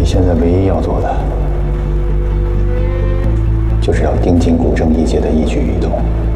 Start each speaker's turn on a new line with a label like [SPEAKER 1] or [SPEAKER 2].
[SPEAKER 1] 现在唯一要做的，就是要盯紧古正一姐的一举一动。